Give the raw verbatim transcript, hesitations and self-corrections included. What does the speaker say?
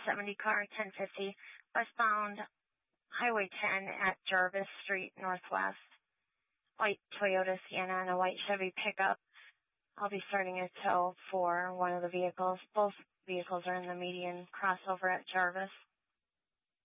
seventy car, ten fifty, westbound Highway ten at Jarvis Street Northwest. White Toyota Sienna and a white Chevy pickup. I'll be starting a tow for one of the vehicles. Both vehicles are in the median crossover at Jarvis.